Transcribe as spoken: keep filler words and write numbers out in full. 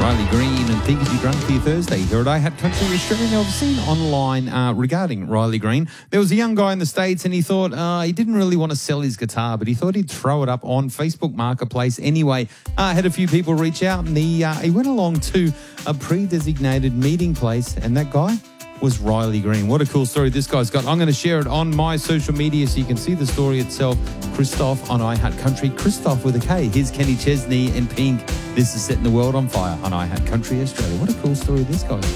Riley Green and Pete, you drunk for your Thursday here at iHat Country Australia. Now, I've seen online uh, regarding Riley Green, there was a young guy in the States and he thought uh, he didn't really want to sell his guitar, but he thought he'd throw it up on Facebook Marketplace anyway. Uh, had a few people reach out and he, uh, he went along to a pre-designated meeting place, and that guy was Riley Green. What a cool story this guy's got. I'm going to share it on my social media so you can see the story itself. Christoph on iHat Country. Christoph with a K. Here's Kenny Chesney and Pink. This is Setting the World on Fire on iHat Country Australia. What a cool story this guy's got.